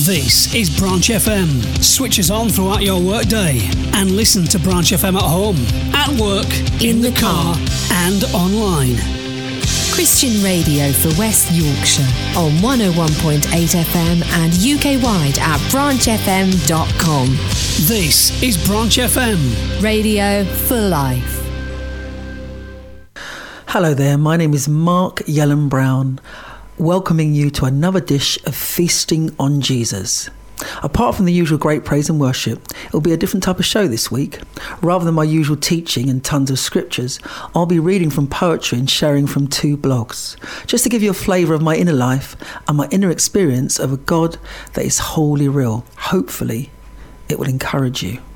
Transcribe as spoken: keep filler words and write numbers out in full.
This is Branch F M. Switch us on throughout your workday and listen to Branch F M at home, at work, in, in the, the car, car and online. Christian radio for West Yorkshire on one oh one point eight F M and U K wide at branch f m dot com. This is Branch F M. Radio for life. Hello there, my name is Mark Yellen Brown, welcoming you to another dish of feasting on Jesus. Apart from the usual great praise and worship, it'll be a different type of show this week. Rather than my usual teaching and tons of scriptures, I'll be reading from poetry and sharing from two blogs, just to give you a flavour of my inner life and my inner experience of a God that is wholly real. Hopefully, it will encourage you.